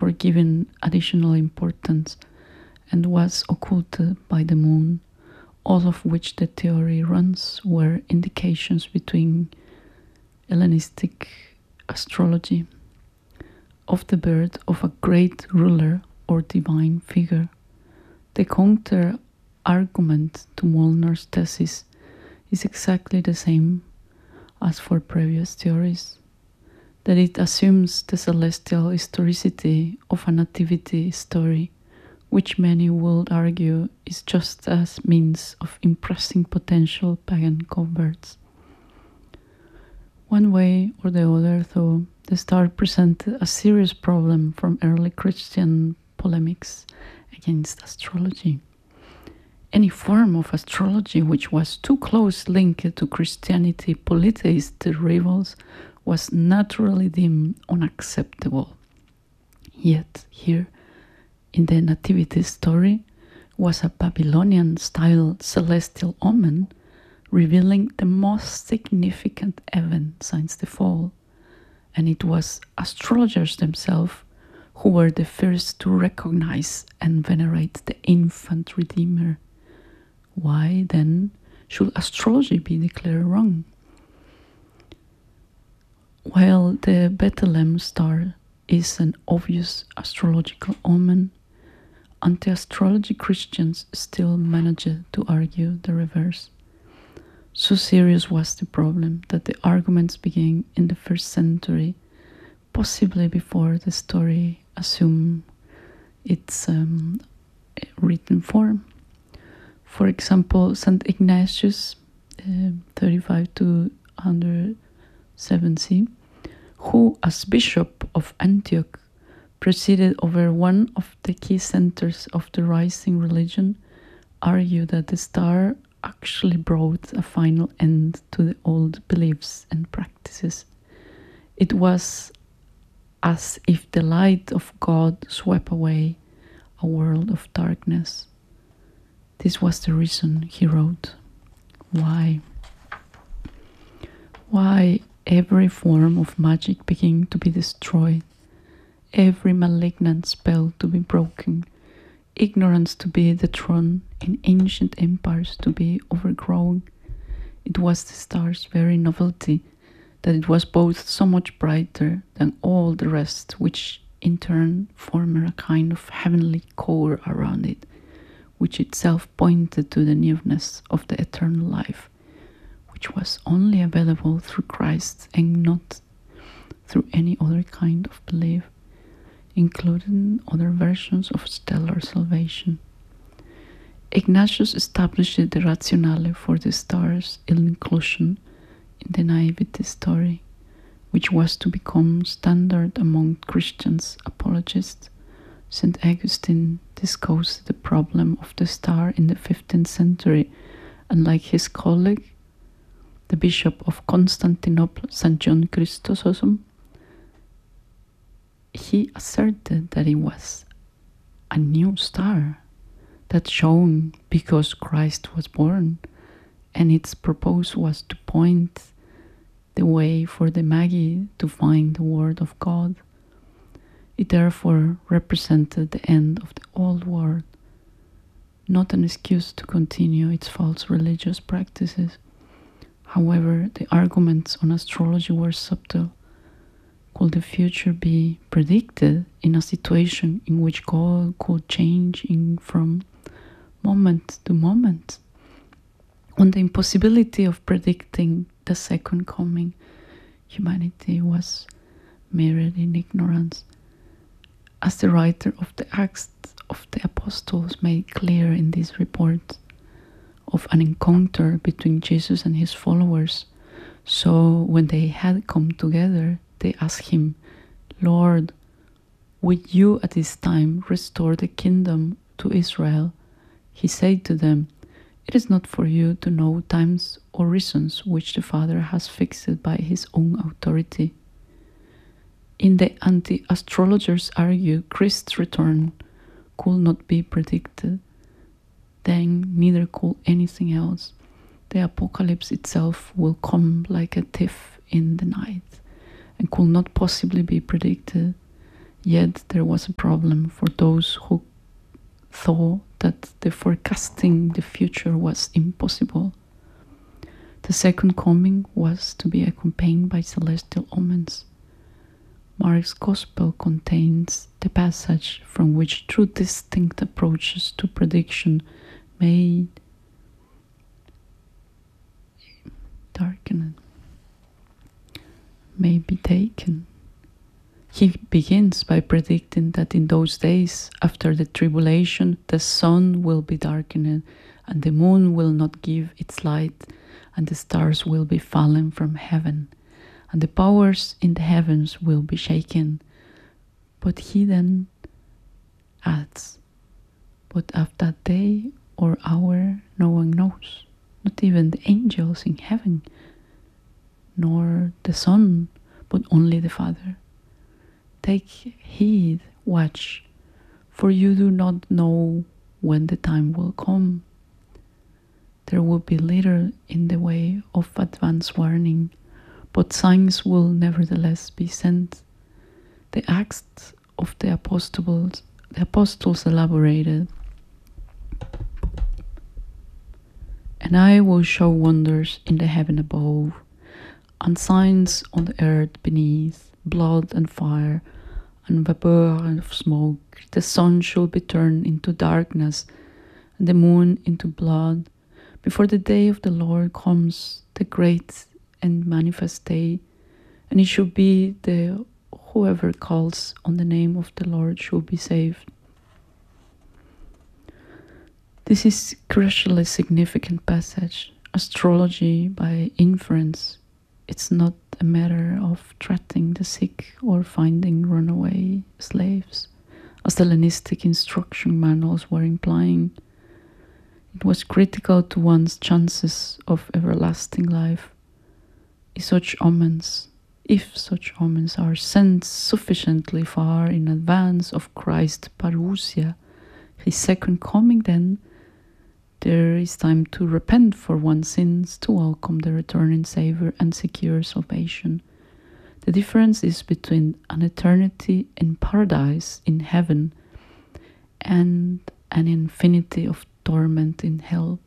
therefore given additional importance and was occulted by the moon, all of which the theory runs were indications between Hellenistic astrology of the birth of a great ruler or divine figure. The counter-argument to Molnar's thesis is exactly the same as for previous theories, that it assumes the celestial historicity of a nativity story, which many would argue is just as means of impressing potential pagan converts. One way or the other, though, the star presented a serious problem from early Christian polemics against astrology. Any form of astrology which was too close linked to Christianity polytheist rivals was naturally deemed unacceptable. Yet here, in the nativity story, was a Babylonian-style celestial omen revealing the most significant event since the fall, and it was astrologers themselves who were the first to recognize and venerate the infant Redeemer. Why, then, should astrology be declared wrong? While the Bethlehem star is an obvious astrological omen, anti-astrology Christians still managed to argue the reverse. So serious was the problem that the arguments began in the 1st century, possibly before the story assumed its written form. For example, St. Ignatius, 35 to 170, who, as Bishop of Antioch, presided over one of the key centers of the rising religion, argued that the star actually brought a final end to the old beliefs and practices. It was as if the light of God swept away a world of darkness. This was the reason he wrote. Why every form of magic began to be destroyed, every malignant spell to be broken, ignorance to be dethroned, and ancient empires to be overgrown. It was the star's very novelty that it was both so much brighter than all the rest, which in turn formed a kind of heavenly core around it, which itself pointed to the nearness of the eternal life, which was only available through Christ and not through any other kind of belief, including other versions of stellar salvation. Ignatius established the rationale for the star's inclusion in the nativity story, which was to become standard among Christians apologists. St. Augustine discussed the problem of the star in the 15th century, and like his colleague, the Bishop of Constantinople, St. John Chrysostom, he asserted that it was a new star that shone because Christ was born, and its purpose was to point the way for the Magi to find the Word of God. It therefore represented the end of the old world, not an excuse to continue its false religious practices. However, the arguments on astrology were subtle. Could the future be predicted in a situation in which God could change from moment to moment? On the impossibility of predicting the second coming, humanity was mirrored in ignorance. As the writer of the Acts of the Apostles made clear in this report of an encounter between Jesus and his followers, so when they had come together, they asked him, "Lord, would you at this time restore the kingdom to Israel?" He said to them, "It is not for you to know times or reasons which the Father has fixed by his own authority." In the anti-astrologers argue Christ's return could not be predicted, then neither could anything else. The apocalypse itself will come like a thief in the night and could not possibly be predicted. Yet there was a problem for those who thought that the forecasting the future was impossible. The second coming was to be accompanied by celestial omens. Mark's Gospel contains the passage from which two distinct approaches to prediction may be taken. He begins by predicting that in those days, after the tribulation, the sun will be darkened, and the moon will not give its light, and the stars will be fallen from heaven, and the powers in the heavens will be shaken. But he then adds, but of that day or hour no one knows, not even the angels in heaven, nor the Son, but only the Father. Take heed, watch, for you do not know when the time will come. There will be little in the way of advance warning, but signs will nevertheless be sent. The Acts of the Apostles elaborated, and I will show wonders in the heaven above, and signs on the earth beneath, blood and fire, and vapor of smoke. The sun shall be turned into darkness, and the moon into blood, before the day of the Lord comes, the great and manifest day. And it shall be the whoever calls on the name of the Lord shall be saved. This is a crucially significant passage. Astrology by inference. It's not a matter of treating the sick or finding runaway slaves, as the Hellenistic instruction manuals were implying. It was critical to one's chances of everlasting life. If such omens are sent sufficiently far in advance of Christ's parousia, his second coming, then there is time to repent for one's sins, to welcome the returning Savior and secure salvation. The difference is between an eternity in paradise in heaven and an infinity of torment in hell.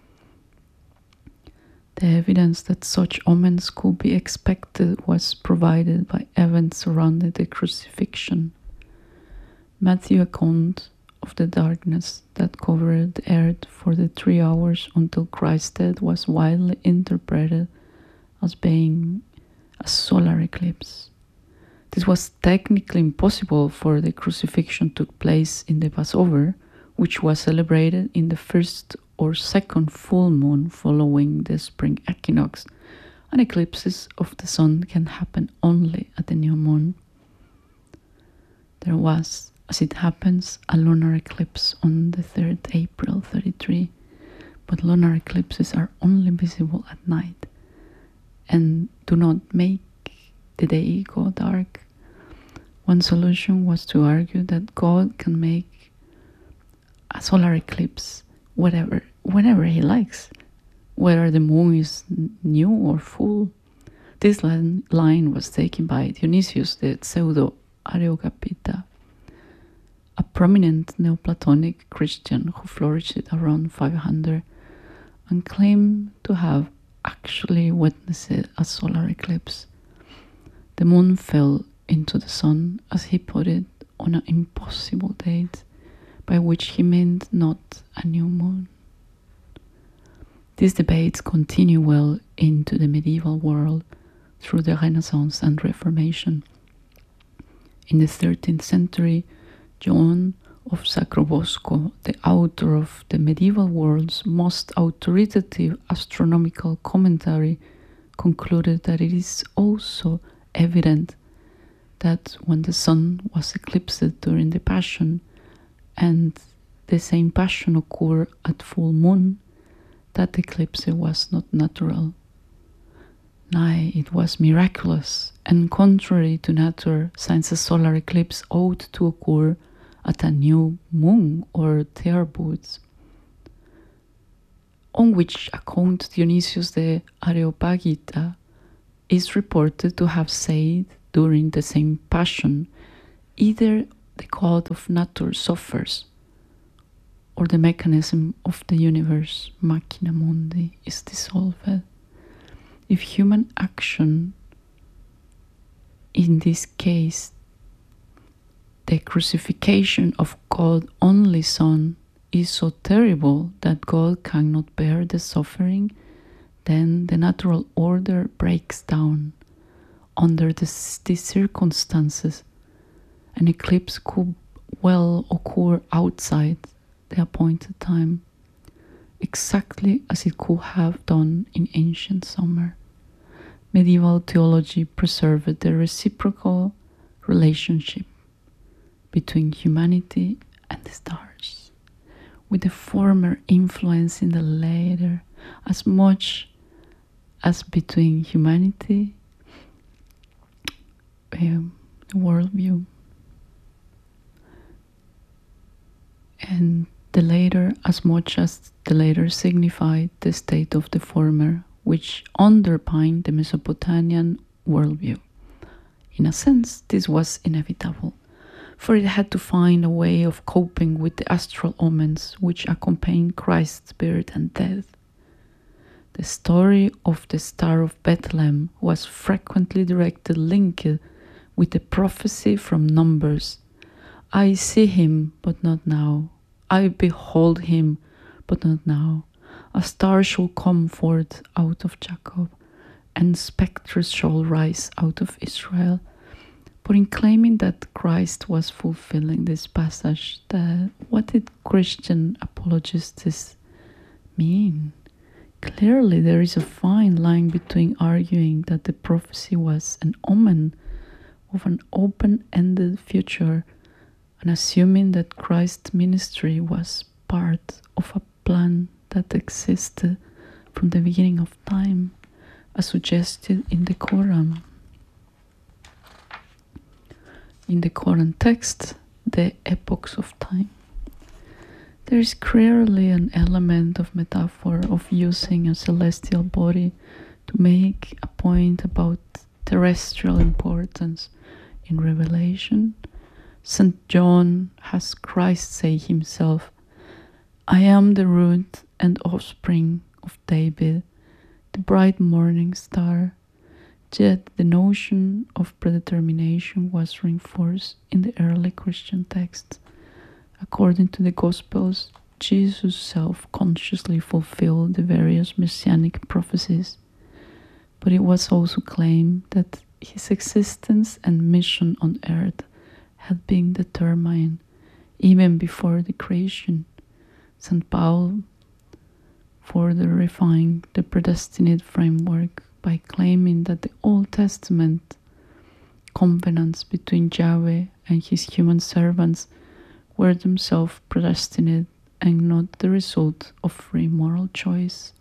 The evidence that such omens could be expected was provided by events surrounding the crucifixion. Matthew's account of the darkness that covered the earth for the 3 hours until Christ's death was widely interpreted as being a solar eclipse. This was technically impossible, for the crucifixion took place in the Passover, which was celebrated in the first or second full moon following the spring equinox, and eclipses of the sun can happen only at the new moon. There was, as it happens, a lunar eclipse on the 3rd April 33, but lunar eclipses are only visible at night and do not make the day go dark. One solution was to argue that God can make a solar eclipse whenever he likes, whether the moon is new or full. This line was taken by Dionysius the Pseudo-Areopagita, a prominent Neoplatonic Christian who flourished around 500 and claimed to have actually witnessed a solar eclipse. The moon fell into the sun, as he put it, on an impossible date, by which he meant not a new moon. These debates continue well into the medieval world through the Renaissance and Reformation. In the 13th century, John of Sacrobosco, the author of the medieval world's most authoritative astronomical commentary, concluded that it is also evident that when the sun was eclipsed during the Passion, and the same Passion occurred at full moon, that eclipse was not natural. Nay, it was miraculous, and contrary to nature, since a solar eclipse ought to occur at a new moon or therboods. On which account Dionysius the Areopagita is reported to have said during the same Passion, either the God of nature suffers, or the mechanism of the universe, machina mundi, is dissolved. If human action, in this case, the crucifixion of God's only Son, is so terrible that God cannot bear the suffering, then the natural order breaks down. Under these circumstances, an eclipse could well occur outside the appointed time, exactly as it could have done in ancient summer. Medieval theology preserved the reciprocal relationship between humanity and the stars, with the former influencing the latter as much as between humanity the worldview, and the latter as much as the latter signified the state of the former, which underpinned the Mesopotamian worldview. In a sense, this was inevitable, for it had to find a way of coping with the astral omens which accompanied Christ's birth and death. The story of the Star of Bethlehem was frequently directly linked with the prophecy from Numbers. I see him, but not now. I behold him, but not now. A star shall come forth out of Jacob, and spectres shall rise out of Israel. But in claiming that Christ was fulfilling this passage, what did Christian apologists mean? Clearly, there is a fine line between arguing that the prophecy was an omen of an open-ended future and assuming that Christ's ministry was part of a plan that existed from the beginning of time, as suggested in the Quran. In the Quran text, the epochs of time. There is clearly an element of metaphor of using a celestial body to make a point about terrestrial importance in Revelation. St. John has Christ say himself, I am the root and offspring of David, the bright morning star. Yet the notion of predetermination was reinforced in the early Christian texts. According to the Gospels, Jesus self-consciously fulfilled the various messianic prophecies, but it was also claimed that his existence and mission on earth had been determined even before the creation. St. Paul further refined the predestinate framework by claiming that the Old Testament covenants between Yahweh and his human servants were themselves predestinate and not the result of free moral choice.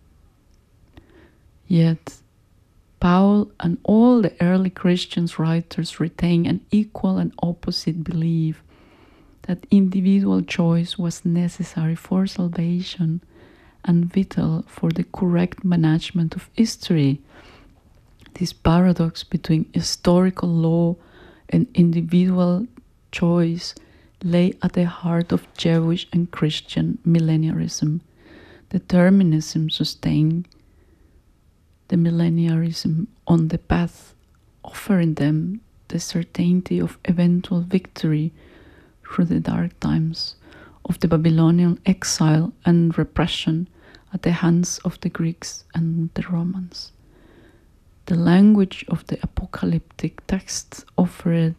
Yet, Paul and all the early Christian writers retain an equal and opposite belief that individual choice was necessary for salvation and vital for the correct management of history. This paradox between historical law and individual choice lay at the heart of Jewish and Christian millenarianism. Determinism sustained the millenarianism on the path, offering them the certainty of eventual victory through the dark times of the Babylonian exile and repression at the hands of the Greeks and the Romans. The language of the apocalyptic texts offered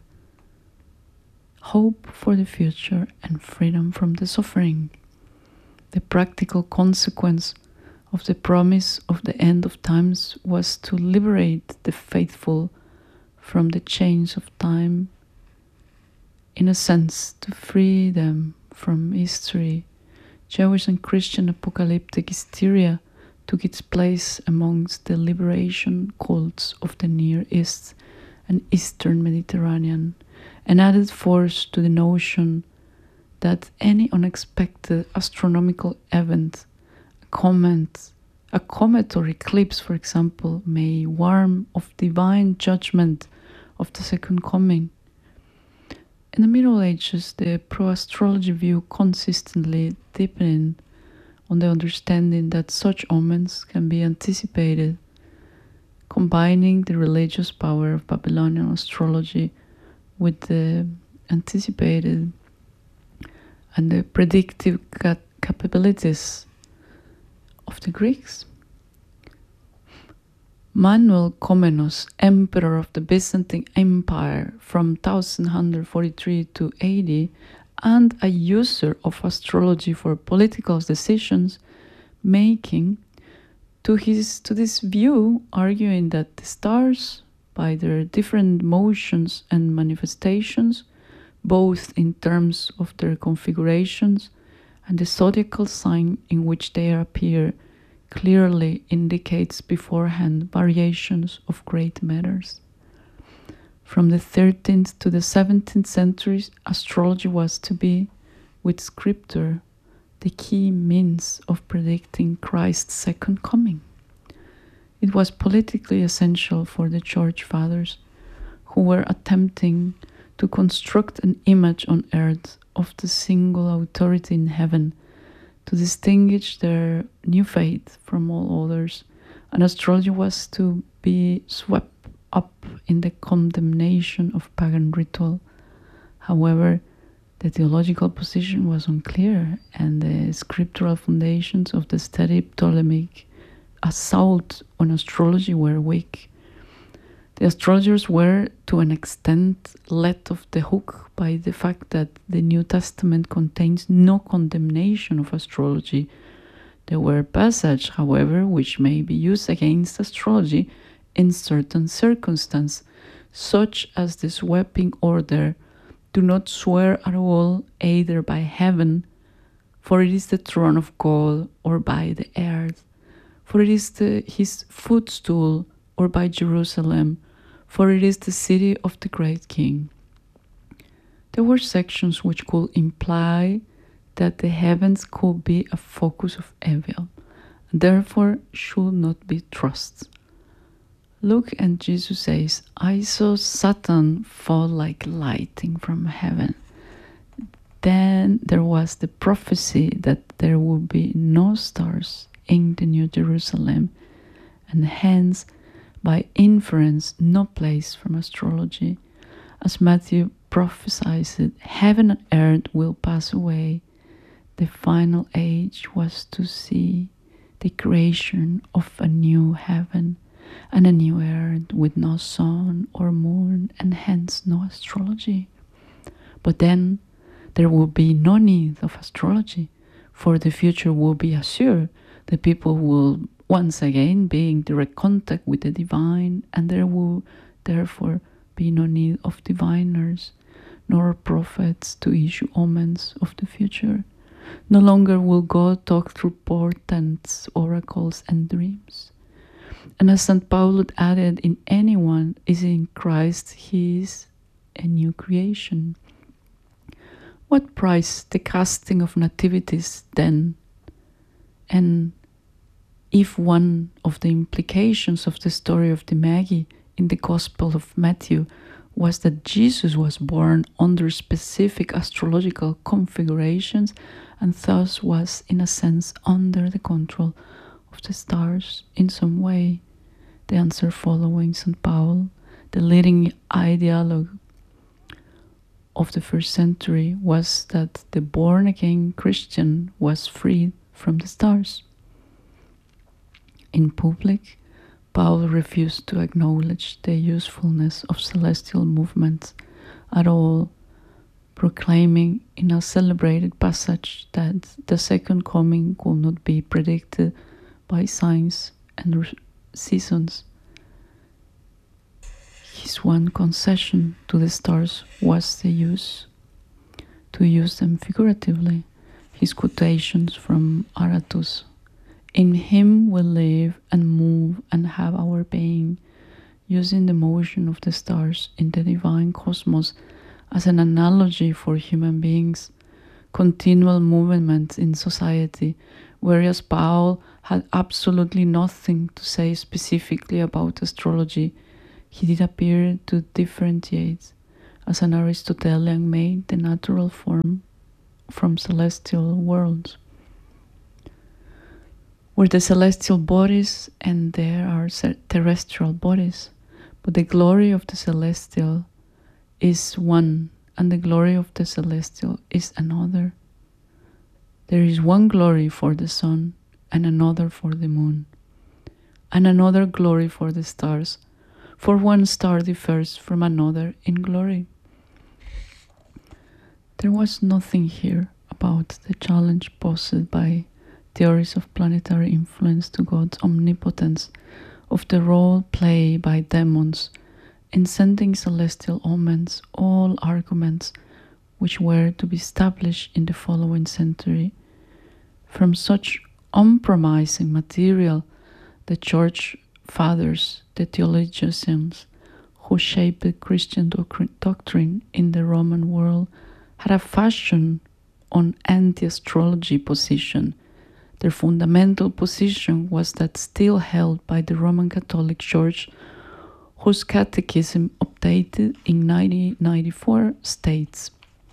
hope for the future and freedom from the suffering. The practical consequence of the promise of the end of times was to liberate the faithful from the chains of time, in a sense, to free them from history. Jewish and Christian apocalyptic hysteria took its place amongst the liberation cults of the Near East and Eastern Mediterranean, and added force to the notion that any unexpected astronomical event, a comet or eclipse, for example, may warn of divine judgment of the second coming. In the Middle Ages, the pro-astrology view consistently deepened on the understanding that such omens can be anticipated, combining the religious power of Babylonian astrology with the anticipated and the predictive capabilities of the Greeks. Manuel Komnenos, emperor of the Byzantine Empire from 1143 to 80, and a user of astrology for political decisions making, to this view, arguing that the stars, by their different motions and manifestations, both in terms of their configurations and the zodiacal sign in which they appear, clearly indicates beforehand variations of great matters. From the 13th to the 17th centuries, astrology was to be, with scripture, the key means of predicting Christ's second coming. It was politically essential for the Church Fathers, who were attempting to construct an image on earth of the single authority in heaven, to distinguish their new faith from all others, and astrology was to be swept up in the condemnation of pagan ritual. However, the theological position was unclear, and the scriptural foundations of the steady Ptolemaic assault on astrology were weak. The astrologers were, to an extent, let off the hook by the fact that the New Testament contains no condemnation of astrology. There were passages, however, which may be used against astrology in certain circumstances, such as the sweeping order, "Do not swear at all, either by heaven, for it is the throne of God, or by the earth, for it is his footstool, or by Jerusalem, for it is the city of the great king." There were sections which could imply that the heavens could be a focus of evil, and therefore should not be trusted. Look, and Jesus says, "I saw Satan fall like lightning from heaven." Then there was the prophecy that there would be no stars in the New Jerusalem, and hence, by inference, no place from astrology. As Matthew prophesied, heaven and earth will pass away. The final age was to see the creation of a new heaven and a new earth with no sun or moon, and hence no astrology. But then there will be no need of astrology, for the future will be assured. The people will once again be in direct contact with the divine, and there will therefore be no need of diviners nor prophets to issue omens of the future. No longer will God talk through portents, oracles, and dreams. And as St. Paul added, "In anyone is in Christ, he is a new creation." What price the casting of nativities then? And if one of the implications of the story of the Magi in the Gospel of Matthew was that Jesus was born under specific astrological configurations, and thus was, in a sense, under the control of the stars in some way, the answer following St. Paul, the leading ideologue of the first century, was that the born-again Christian was freed from the stars. In public, Paul refused to acknowledge the usefulness of celestial movements at all, proclaiming in a celebrated passage that the second coming could not be predicted by signs and seasons. His one concession to the stars was to use them figuratively. His quotations from Aratus: "In him we live and move and have our being," using the motion of the stars in the divine cosmos as an analogy for human beings' continual movement in society, whereas Paul had absolutely nothing to say specifically about astrology. He did appear to differentiate. as an Aristotelian made the natural form from celestial worlds, where the celestial bodies and there are terrestrial bodies, but the glory of the celestial is one, and the glory of the celestial is another. There is one glory for the sun, and another for the moon, and another glory for the stars, for one star differs from another in glory. There was nothing here about the challenge posed by theories of planetary influence to God's omnipotence, of the role played by demons in sending celestial omens, all arguments which were to be established in the following century. From such unpromising material, the Church Fathers, the theologians who shaped Christian doctrine in the Roman world, had a fashion on anti-astrology position. Their fundamental position was that still held by the Roman Catholic Church, whose catechism, updated in 1994, states,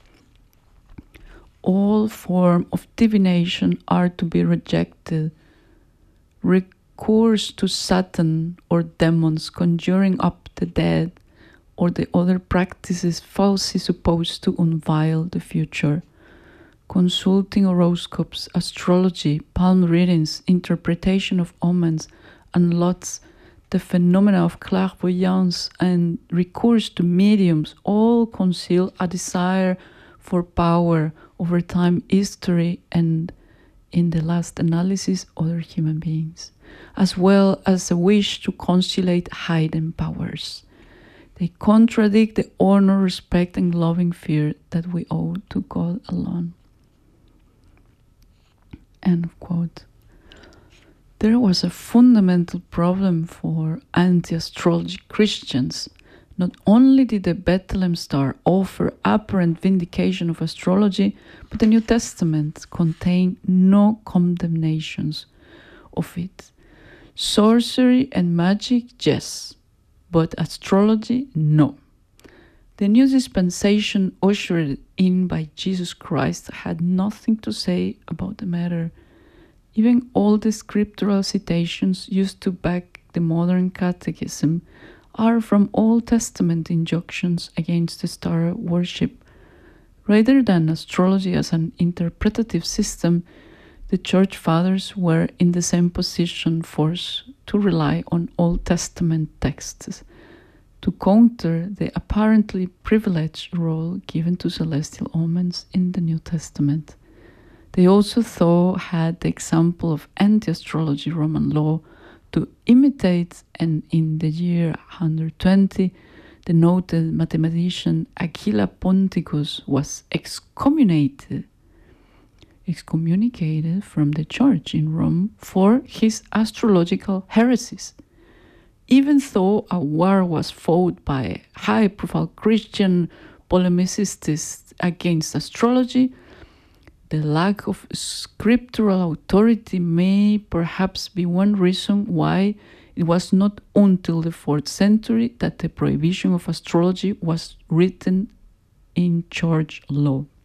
all forms of divination are to be rejected. Recourse to Satan or demons conjuring up the dead or the other practices falsely supposed to unveil the future. Consulting horoscopes, astrology, palm readings, interpretation of omens and lots, the phenomena of clairvoyance and recourse to mediums all conceal a desire for power over time, history, and, in the last analysis, other human beings, as well as a wish to conciliate hidden powers. They contradict the honor, respect, and loving fear that we owe to God alone. End of quote. There was a fundamental problem for anti-astrology Christians. Not only did the Bethlehem star offer apparent vindication of astrology, but the New Testament contained no condemnations of it. Sorcery and magic, yes, but astrology, no. The new dispensation ushered in by Jesus Christ had nothing to say about the matter. Even all the scriptural citations used to back the modern catechism are from Old Testament injunctions against the star worship. Rather than astrology as an interpretative system, the Church Fathers were in the same position, forced to rely on Old Testament texts to counter the apparently privileged role given to celestial omens in the New Testament. They also, though, had the example of anti-astrology Roman law to imitate, and in the year 120, the noted mathematician Aquila Ponticus was excommunicated from the church in Rome for his astrological heresies. Even though a war was fought by high-profile Christian polemicists against astrology, the lack of scriptural authority may perhaps be one reason why it was not until the 4th century that the prohibition of astrology was written in church law.